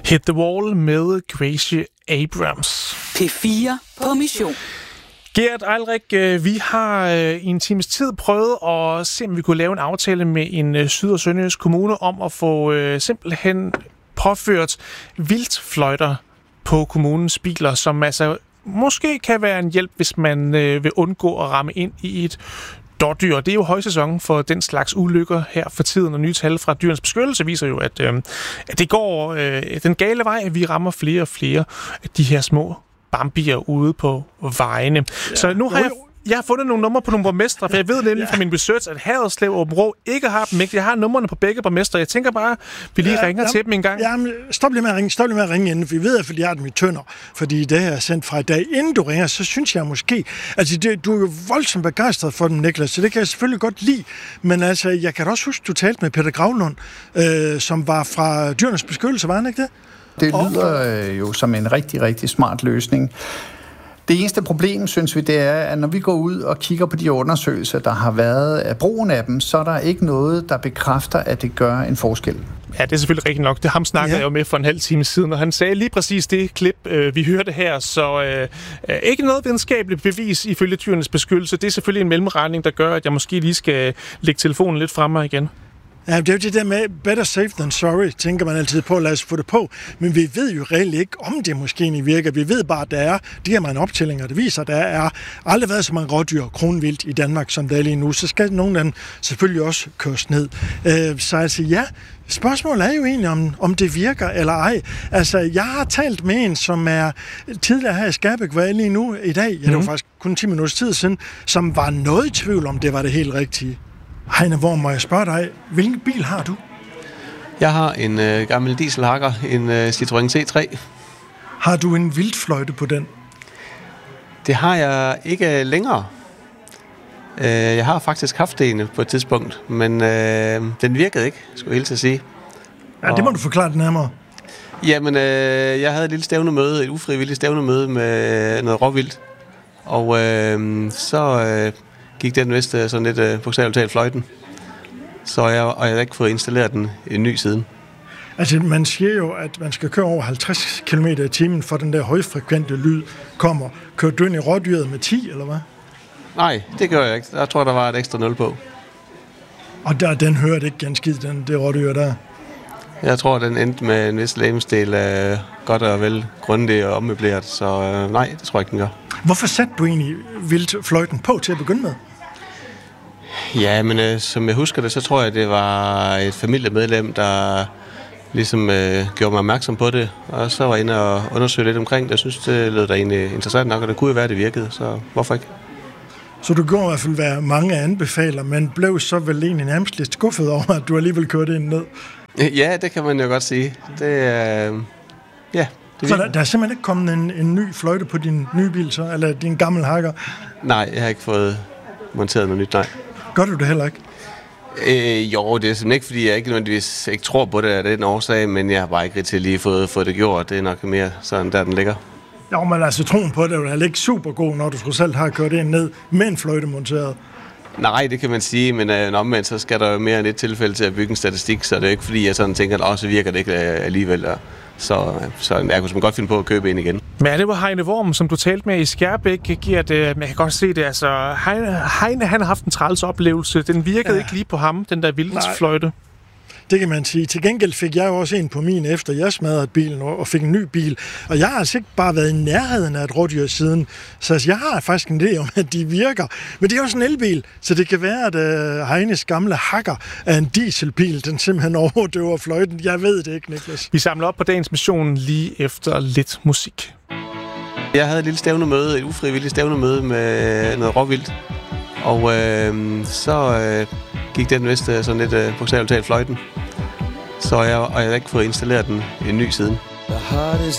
Hit the Wall med Gracie Abrams. P4 på mission. Gert Eilrik, vi har i en times tid prøvet at se, om vi kunne lave en aftale med en syd- og sønderjysk kommune om at få simpelthen påført vildtfløjter på kommunens biler, som altså måske kan være en hjælp, hvis man vil undgå at ramme ind i et dårdyr. Det er jo højsæson for den slags ulykker her for tiden, og nye tal fra Dyrenes Beskyttelse viser jo, at det går den gale vej, at vi rammer flere og flere af de her små bambier ude på vejene. Ja. Så nu har jeg har fundet nogle numre på nogle borgmestre, for jeg ved nemlig fra min research, at Haderslev og Aabenraa ikke har dem. Jeg har numrene på begge borgmestre. Jeg tænker bare, vi lige ringer til dem en gang. Jamen, stop lige med at ringe inden, for vi ved, at jeg har dem i Tønder. Fordi det her er sendt fra i dag. Inden du ringer, så synes jeg måske... Altså, du er jo voldsomt begejstret for dem, Niklas, så det kan jeg selvfølgelig godt lide. Men altså, jeg kan også huske, du talte med Peter Gravlund, som var fra Dyrenes Beskyttelse, var han ikke det? Det lyder jo som en rigtig, rigtig smart løsning. Det eneste problem, synes vi, det er, at når vi går ud og kigger på de undersøgelser, der har været af brugen af dem, så er der ikke noget, der bekræfter, at det gør en forskel. Ja, det er selvfølgelig rigtigt nok. Det ham snakkede jeg jo med for en halv time siden, og han sagde lige præcis det klip, vi hørte her. Så ikke noget videnskabeligt bevis ifølge Dyrenes Beskyttelse. Det er selvfølgelig en mellemregning, der gør, at jeg måske lige skal lægge telefonen lidt fremme igen. Ja, det er jo det der med better safe than sorry, tænker man altid på, lad os få det på. Men vi ved jo reelt ikke, om det måske ikke virker. Vi ved bare, at der er, de her mange optællinger, der viser, at der er aldrig været så mange rådyr kronvildt i Danmark, som der er lige nu. Så skal nogen af dem selvfølgelig også køres ned. Så altså ja, spørgsmålet er jo egentlig, om det virker eller ej. Altså, jeg har talt med en, som er tidligere her i Skærbæk, hvor jeg lige nu i dag, det var faktisk kun 10 minutters tid siden, som var noget i tvivl om, det var det helt rigtige. Heine, hvor må jeg spørge dig, hvilken bil har du? Jeg har en gammel dieselhakker, en Citroën C3. Har du en vildtfløjte på den? Det har jeg ikke længere. Jeg har faktisk haft det på et tidspunkt, men den virkede ikke, skulle jeg helt til at sige. Ja, det må du forklare det nærmere. Jamen, jeg havde et lille stævnemøde, et ufrivilligt stævnemøde med noget råvildt, og så gik den vist sådan lidt bogstaveligt talt fløjten. Så jeg har ikke fået installeret den en ny siden. Altså, man siger jo, at man skal køre over 50 km i timen, for den der højfrekvente lyd kommer. Kører du ind i rådyret med 10, eller hvad? Nej, det gør jeg ikke. Jeg tror, der var et ekstra 0 på. Og den hørte ikke ganske skidt, det rådyr der? Jeg tror, den endte med en vis legemsdel af godt og vel grundigt og ommøbleret, så nej, det tror jeg ikke, den gør. Hvorfor satte du egentlig vildtfløjten på til at begynde med? Ja, men som jeg husker det, så tror jeg, det var et familiemedlem, der ligesom gjorde mig opmærksom på det, og så var jeg inde og undersøge lidt omkring det. Jeg synes, det lød da egentlig interessant nok, og det kunne jo være, det virkede, så hvorfor ikke? Så du gjorde i hvert fald, hvad mange anbefaler, men blev så vel egentlig nærmest lidt skuffet over, at du alligevel kørte ind ned? Ja, det kan man jo godt sige. Det ja. Så der er simpelthen ikke kommet en ny fløjte på din nye bil, så? Eller din gamle hakker? Nej, jeg har ikke fået monteret noget nyt, nej. Gør du det heller ikke? Jo, det er simpelthen ikke, fordi jeg ikke nødvendigvis ikke tror på det af den årsag, men jeg har bare ikke rigtig lige fået det gjort. Det er nok mere sådan, der den ligger. Jo, men altså troen på det er jo heller ikke super god, når du trods alt har kørt ind ned med en fløjte monteret. Nej, det kan man sige, men omvendt, så skal der jo mere end et tilfælde til at bygge en statistik, så det er ikke fordi, jeg sådan tænker, at så virker det ikke alligevel. Så jeg kunne godt finde på at købe en igen. Men det var Heine Worm, som du talte med i Skærbæk, giver det, man kan godt se det, altså Heine, han har haft en træls oplevelse, den virkede ikke lige på ham, den der vildtfløjte. Det kan man sige. Til gengæld fik jeg jo også en på min, efter jeg smadrede bilen og fik en ny bil. Og jeg har altså ikke bare været i nærheden af et rådyr siden. Så jeg har faktisk en idé om, at de virker. Men det er også en elbil, så det kan være, at Heines gamle hakker er en dieselbil. Den simpelthen overdøver fløjten. Jeg ved det ikke, Niklas. Vi samler op på dagens mission lige efter lidt musik. Jeg havde et lille stævnemøde, et ufrivilligt stævnemøde med noget råvildt. Og så gik den vist sådan lidt bogstaveligt talt fløjten. Så jeg har ikke fået installeret den en ny siden.